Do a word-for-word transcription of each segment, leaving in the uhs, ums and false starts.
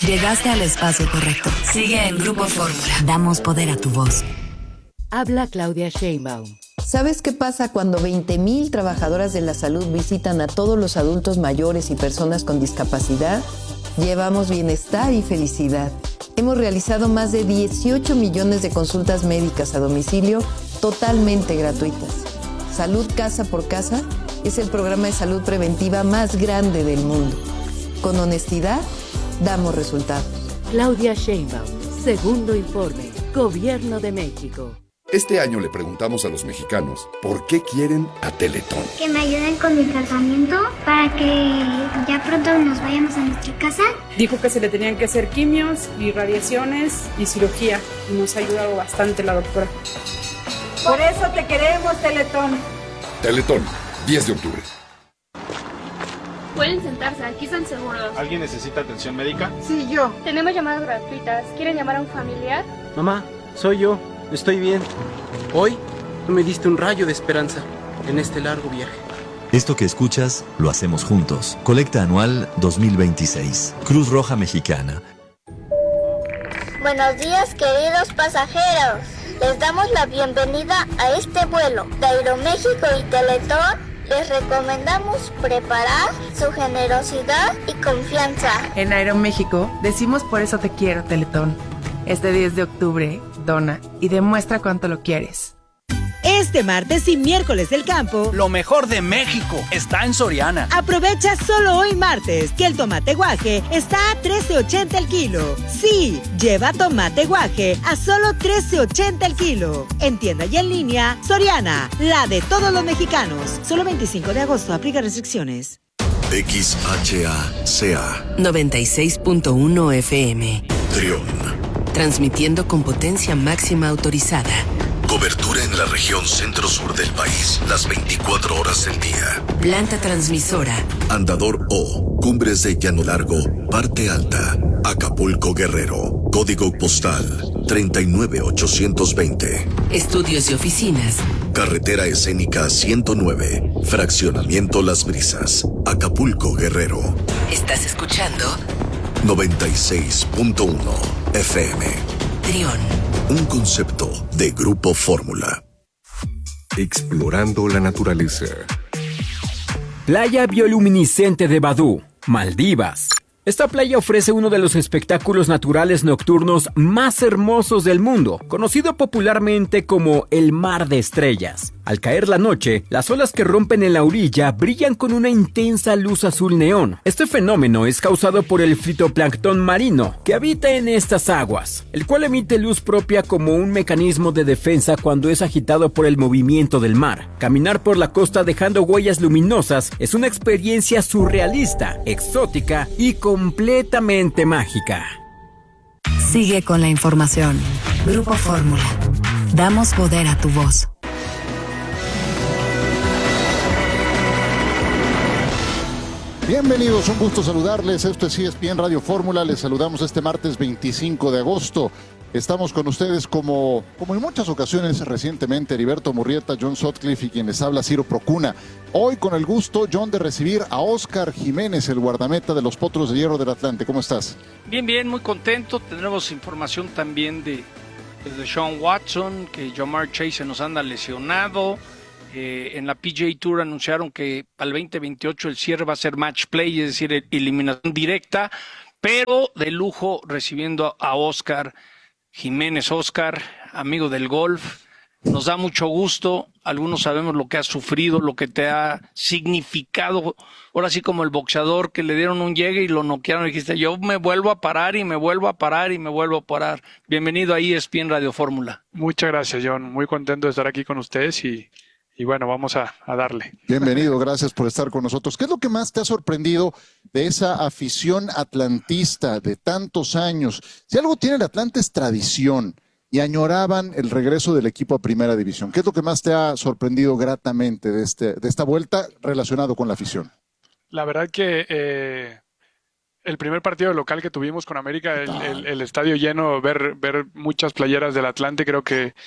Llegaste al espacio correcto. Sigue en Grupo Fórmula. Damos poder a tu voz. Habla Claudia Sheinbaum. ¿Sabes qué pasa cuando veinte mil trabajadoras de la salud visitan a todos los adultos mayores y personas con discapacidad? Llevamos bienestar y felicidad. Hemos realizado más de dieciocho millones de consultas médicas a domicilio totalmente gratuitas. Salud Casa por Casa es el programa de salud preventiva más grande del mundo. Con honestidad, damos resultados. Claudia Sheinbaum, segundo informe, Gobierno de México. Este año le preguntamos a los mexicanos por qué quieren a Teletón. Que me ayuden con mi tratamiento para que ya pronto nos vayamos a nuestra casa. Dijo que se le tenían que hacer quimios y radiaciones y cirugía y nos ha ayudado bastante la doctora. Por eso te queremos, Teletón. Teletón, diez de octubre. Pueden sentarse, aquí están seguros. ¿Alguien necesita atención médica? Sí, yo. Tenemos llamadas gratuitas. ¿Quieren llamar a un familiar? Mamá, soy yo. Estoy bien. Hoy me diste un rayo de esperanza en este largo viaje. Esto que escuchas, lo hacemos juntos. Colecta anual dos mil veintiséis. Cruz Roja Mexicana. Buenos días, queridos pasajeros. Les damos la bienvenida a este vuelo de Aeroméxico y Teletón. Les recomendamos preparar su generosidad y confianza. En Aeroméxico decimos por eso te quiero, Teletón. Este diez de octubre, dona y demuestra cuánto lo quieres. Este martes y miércoles del campo, lo mejor de México está en Soriana. Aprovecha solo hoy martes que el tomate guaje está a trece ochenta el kilo. Sí, lleva tomate guaje a solo trece ochenta el kilo. En tienda y en línea, Soriana, la de todos los mexicanos. Solo veinticinco de agosto, aplica restricciones. X H A C A noventa y seis punto uno F M. Trión. Transmitiendo con potencia máxima autorizada. Cobertura en la región centro-sur del país, las veinticuatro horas del día. Planta transmisora. Andador O, Cumbres de Llano Largo, Parte Alta, Acapulco, Guerrero. Código postal treinta y nueve ochocientos veinte. Estudios y oficinas. Carretera escénica ciento nueve, Fraccionamiento Las Brisas, Acapulco, Guerrero. ¿Estás escuchando? noventa y seis punto uno F M. Trión. Un concepto de Grupo Fórmula. Explorando la naturaleza. Playa bioluminiscente de Badú, Maldivas. Esta playa ofrece uno de los espectáculos naturales nocturnos más hermosos del mundo, conocido popularmente como el Mar de Estrellas. Al caer la noche, las olas que rompen en la orilla brillan con una intensa luz azul neón. Este fenómeno es causado por el fitoplancton marino que habita en estas aguas, el cual emite luz propia como un mecanismo de defensa cuando es agitado por el movimiento del mar. Caminar por la costa dejando huellas luminosas es una experiencia surrealista, exótica y completamente mágica. Sigue con la información. Grupo Fórmula. Damos poder a tu voz. Bienvenidos, un gusto saludarles. Esto es E S P N Radio Fórmula. Les saludamos este martes veinticinco de agosto. Estamos con ustedes como, como en muchas ocasiones recientemente, Heriberto Murrieta, John Sutcliffe y quien les habla, Ciro Procuna. Hoy con el gusto, John, de recibir a Óscar Jiménez, el guardameta de los Potros de Hierro del Atlante. ¿Cómo estás? Bien, bien, muy contento. Tendremos información también de, de Sean Watson, que Jamar Chase se nos anda lesionado. Eh, en la P G A Tour anunciaron que para el veinte veintiocho el cierre va a ser match play, es decir, eliminación directa, pero de lujo recibiendo a Óscar Jiménez. Óscar, amigo del golf, nos da mucho gusto. Algunos sabemos lo que has sufrido, lo que te ha significado. Ahora sí, como el boxeador que le dieron un llegue y lo noquearon y dijiste, yo me vuelvo a parar y me vuelvo a parar y me vuelvo a parar. Bienvenido a E S P N Radio Fórmula. Muchas gracias, John. Muy contento de estar aquí con ustedes y Y bueno, vamos a, a darle. Bienvenido, gracias por estar con nosotros. ¿Qué es lo que más te ha sorprendido de esa afición atlantista de tantos años? Si algo tiene el Atlante es tradición y añoraban el regreso del equipo a Primera División. ¿Qué es lo que más te ha sorprendido gratamente de, este, de esta vuelta relacionado con la afición? La verdad que eh, el primer partido local que tuvimos con América, el, el, el estadio lleno, ver, ver muchas playeras del Atlante, creo que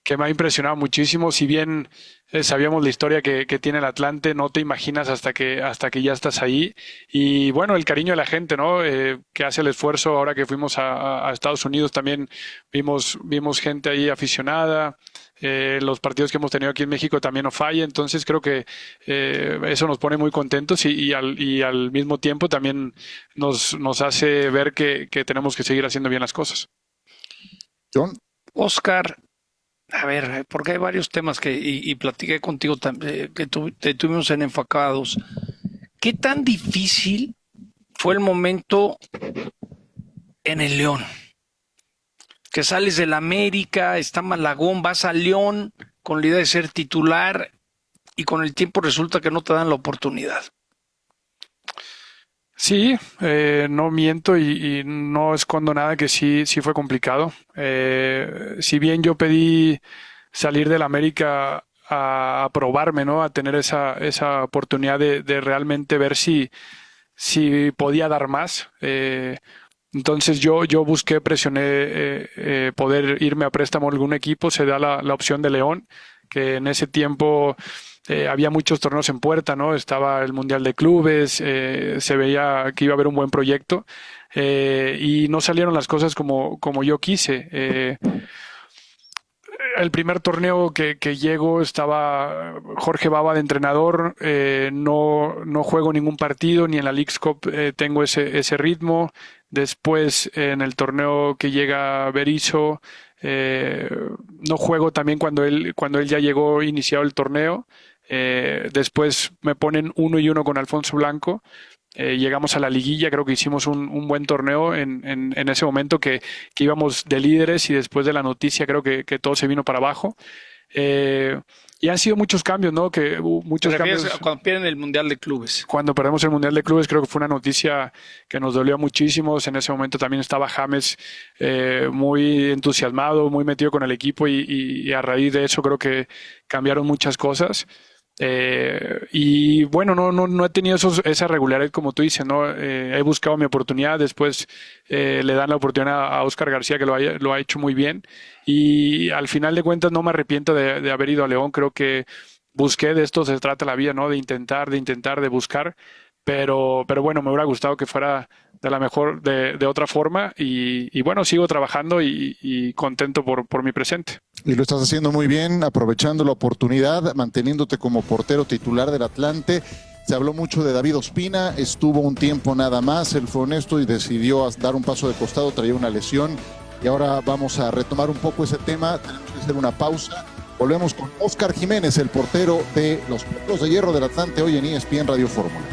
que me ha impresionado muchísimo. Si bien eh, sabíamos la historia que, que tiene el Atlante, no te imaginas hasta que hasta que ya estás ahí. Y bueno, el cariño de la gente, ¿no? Eh, que hace el esfuerzo. Ahora que fuimos a, a Estados Unidos también vimos vimos gente ahí aficionada. Eh, los partidos que hemos tenido aquí en México también no falla, entonces creo que eh, eso nos pone muy contentos y, y, al, y al mismo tiempo también nos, nos hace ver que, que tenemos que seguir haciendo bien las cosas. John. Oscar, a ver, porque hay varios temas que, y, y platiqué contigo eh, que tu, te tuvimos en Enfocados. ¿Qué tan difícil fue el momento en el León? Que sales del América, está Malagón, vas a León con la idea de ser titular y con el tiempo resulta que no te dan la oportunidad. Sí, eh, no miento y, y no escondo nada, que sí, sí fue complicado. Eh, si bien yo pedí salir del América a, a probarme, ¿no? A tener esa, esa oportunidad de, de realmente ver si, si podía dar más. Eh, entonces yo, yo busqué, presioné eh, eh, poder irme a préstamo a algún equipo. Se da la, la opción de León, que en ese tiempo Eh, había muchos torneos en puerta, ¿no? Estaba el Mundial de Clubes, eh, se veía que iba a haber un buen proyecto eh, y no salieron las cosas como, como yo quise. Eh, el primer torneo que, que llego estaba Jorge Baba de entrenador, eh, no, no juego ningún partido, ni en la Leagues Cup eh, tengo ese, ese ritmo. Después en el torneo que llega Berizzo, eh, no juego también cuando él, cuando él ya llegó iniciado el torneo. Eh, después me ponen uno y uno con Alfonso Blanco. Eh, llegamos a la liguilla, creo que hicimos un, un buen torneo en, en, en ese momento que, que íbamos de líderes y después de la noticia creo que, que todo se vino para abajo. Eh, y han sido muchos cambios, ¿no? Que hubo muchos cambios. Cuando pierden el Mundial de Clubes. Cuando perdemos el Mundial de Clubes, creo que fue una noticia que nos dolió muchísimo. En ese momento también estaba James eh, muy entusiasmado, muy metido con el equipo y, y, y a raíz de eso creo que cambiaron muchas cosas. Eh, y bueno, no, no, no he tenido esos, esa regularidad como tú dices, ¿no? Eh, he buscado mi oportunidad, después eh, le dan la oportunidad a Oscar García, que lo ha, lo ha hecho muy bien, y al final de cuentas no me arrepiento de, de haber ido a León. Creo que busqué, de esto se trata la vida, ¿no? De intentar, de intentar, de buscar, pero, pero bueno, me hubiera gustado que fuera de la mejor, de, de otra forma, y, y bueno, sigo trabajando y, y contento por, por mi presente. Y lo estás haciendo muy bien, aprovechando la oportunidad, manteniéndote como portero titular del Atlante. Se habló mucho de David Ospina, estuvo un tiempo nada más, él fue honesto y decidió dar un paso de costado, traía una lesión, y ahora vamos a retomar un poco ese tema, tenemos que hacer una pausa. Volvemos con Oscar Jiménez, el portero de los Potros de Hierro del Atlante, hoy en E S P N Radio Fórmula.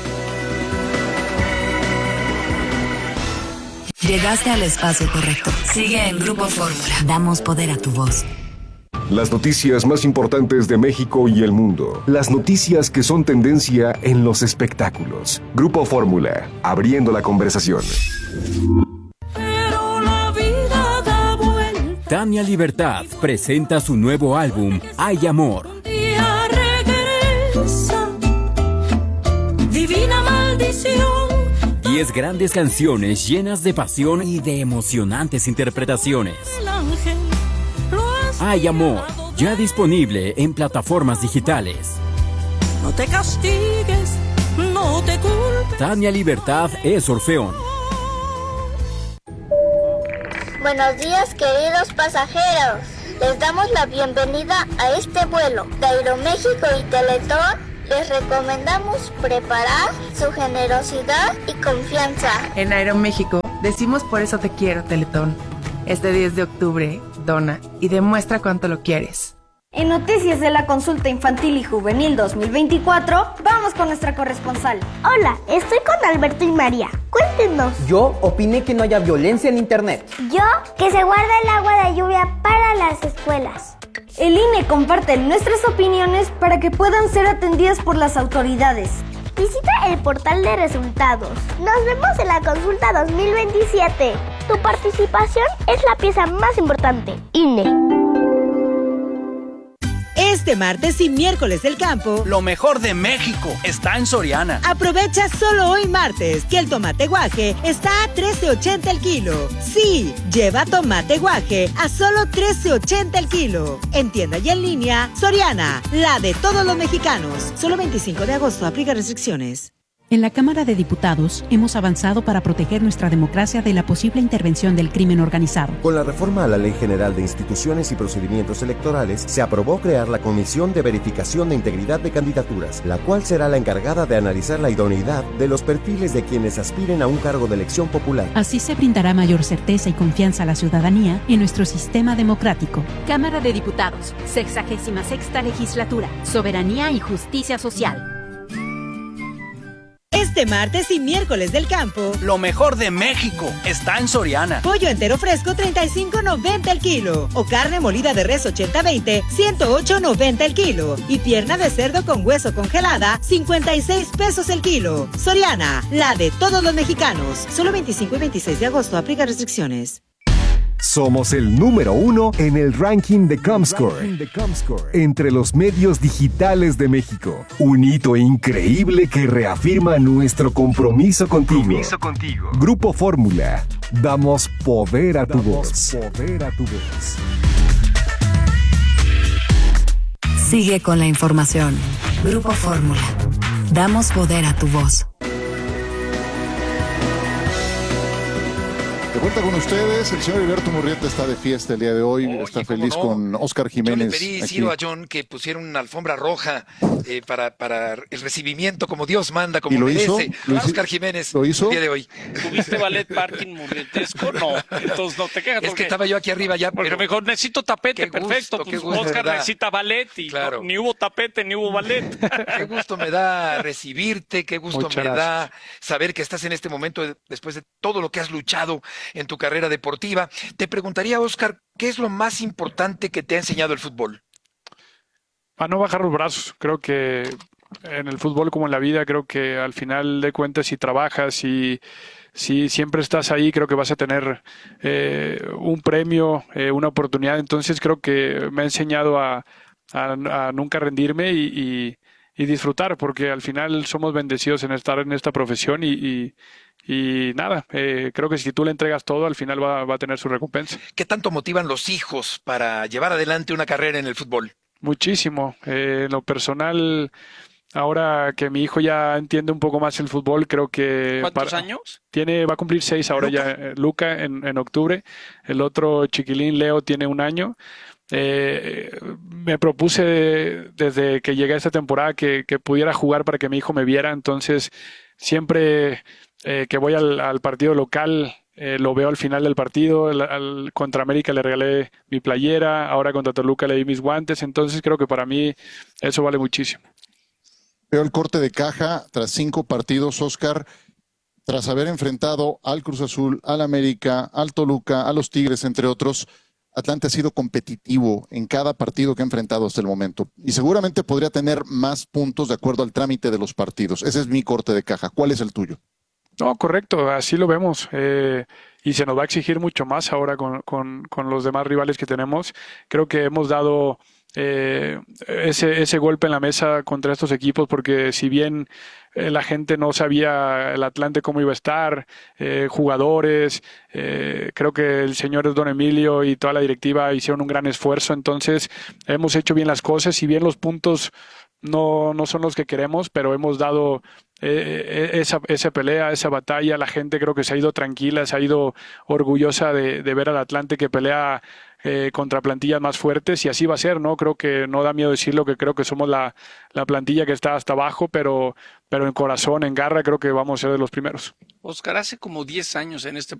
Llegaste al espacio correcto. Sigue en Grupo Fórmula. Damos poder a tu voz. Las noticias más importantes de México y el mundo. Las noticias que son tendencia en los espectáculos. Grupo Fórmula, abriendo la conversación. Tania Libertad presenta su nuevo álbum, Hay Amor. Divina maldición. Diez grandes canciones llenas de pasión y de emocionantes interpretaciones. Hay Amor, ya disponible en plataformas digitales. No te castigues, no te culpes. Tania Libertad es Orfeón. Buenos días, queridos pasajeros. Les damos la bienvenida a este vuelo de Aeroméxico y Teletón. Les recomendamos preparar su generosidad y confianza. En Aeroméxico decimos por eso te quiero, Teletón. Este diez de octubre, dona y demuestra cuánto lo quieres. En Noticias de la Consulta Infantil y Juvenil dos mil veinticuatro, vamos con nuestra corresponsal. Hola, estoy con Alberto y María. Cuéntenos. Yo opiné que no haya violencia en internet. Yo, que se guarda el agua de lluvia para las escuelas. El I N E comparte nuestras opiniones para que puedan ser atendidas por las autoridades. Visita el portal de resultados. Nos vemos en la consulta dos mil veintisiete. Tu participación es la pieza más importante. I N E. Este martes y miércoles del campo, lo mejor de México está en Soriana. Aprovecha solo hoy martes que el tomate guaje está a trece ochenta el kilo. Sí, lleva tomate guaje a solo trece ochenta el kilo. En tienda y en línea, Soriana, la de todos los mexicanos. Solo veinticinco de agosto, aplica restricciones. En la Cámara de Diputados hemos avanzado para proteger nuestra democracia de la posible intervención del crimen organizado. Con la reforma a la Ley General de Instituciones y Procedimientos Electorales, se aprobó crear la Comisión de Verificación de Integridad de Candidaturas, la cual será la encargada de analizar la idoneidad de los perfiles de quienes aspiren a un cargo de elección popular. Así se brindará mayor certeza y confianza a la ciudadanía en nuestro sistema democrático. Cámara de Diputados, sexagésima sexta legislatura, Soberanía y Justicia Social. Este martes y miércoles del campo, lo mejor de México está en Soriana. Pollo entero fresco treinta y cinco noventa el kilo o carne molida de res ochenta veinte ciento ocho noventa el kilo y pierna de cerdo con hueso congelada cincuenta y seis pesos el kilo. Soriana, la de todos los mexicanos. Solo veinticinco y veintiséis de agosto, aplica restricciones. Somos el número uno en el ranking de Comscore, entre los medios digitales de México. Un hito increíble que reafirma nuestro compromiso contigo. Compromiso contigo. Grupo Fórmula. Damos poder a tu voz. Poder a tu voz. Sigue con la información. Grupo Fórmula. Damos poder a tu voz. De vuelta con ustedes, el señor Heriberto Murrieta está de fiesta el día de hoy, Oye, está feliz no. con Oscar Jiménez. Yo le pedí, aquí. Ciro, a John que pusiera una alfombra roja eh, para, para el recibimiento como Dios manda, como ¿Y lo merece. hizo? ¿Lo hizo? Oscar Jiménez, ¿Lo hizo? el día de hoy. ¿Tuviste ballet parking murrietesco? No, entonces no te quejas. Es porque, que estaba yo aquí arriba ya, porque pero... mejor necesito tapete, Qué gusto, perfecto. qué Pues gusto, Oscar ¿verdad? necesita ballet y Claro. no, ni hubo tapete, ni hubo ballet. Qué gusto me da recibirte, qué gusto Muchas me gracias. da saber que estás en este momento de- después de todo lo que has luchado en tu carrera deportiva. Te preguntaría, Oscar, ¿qué es lo más importante que te ha enseñado el fútbol? A no bajar los brazos. Creo que en el fútbol como en la vida, creo que al final de cuentas si trabajas y si siempre estás ahí, creo que vas a tener eh, un premio, eh, una oportunidad. Entonces creo que me ha enseñado a, a- a nunca rendirme y, y- y disfrutar, porque al final somos bendecidos en estar en esta profesión y, y- y nada, eh, creo que si tú le entregas todo, al final va, va a tener su recompensa. ¿Qué tanto motivan los hijos para llevar adelante una carrera en el fútbol? Muchísimo. Eh, en lo personal, ahora que mi hijo ya entiende un poco más el fútbol, creo que... ¿Cuántos para- años? Tiene, va a cumplir seis ahora ya, eh, Luca, en, en octubre. El otro chiquilín, Leo, tiene un año. Eh, me propuse desde que llegué a esta temporada que, que pudiera jugar para que mi hijo me viera. Entonces, siempre eh, que voy al, al partido local, eh, lo veo al final del partido. Al, al- contra América le regalé mi playera, ahora contra Toluca le di mis guantes. Entonces, creo que para mí eso vale muchísimo. Veo el corte de caja tras cinco partidos, Oscar, tras haber enfrentado al Cruz Azul, al América, al Toluca, a los Tigres, entre otros. Atlante ha sido competitivo en cada partido que ha enfrentado hasta el momento y seguramente podría tener más puntos de acuerdo al trámite de los partidos. Ese es mi corte de caja. ¿Cuál es el tuyo? No, correcto, así lo vemos. Eh, y se nos va a exigir mucho más ahora con, con, con los demás rivales que tenemos. Creo que hemos dado eh, ese, ese golpe en la mesa contra estos equipos, porque si bien eh, la gente no sabía el Atlante cómo iba a estar, eh, jugadores, eh, creo que el señor Don Emilio y toda la directiva hicieron un gran esfuerzo. Entonces hemos hecho bien las cosas, si bien los puntos no, no son los que queremos, pero hemos dado eh, esa, esa pelea, esa batalla. La gente creo que se ha ido tranquila, se ha ido orgullosa de, de ver al Atlante que pelea eh, contra plantillas más fuertes, y así va a ser, ¿no? Creo que no da miedo decirlo, que creo que somos la, la plantilla que está hasta abajo, pero, pero en corazón, en garra, creo que vamos a ser de los primeros. Oscar, hace como diez años en este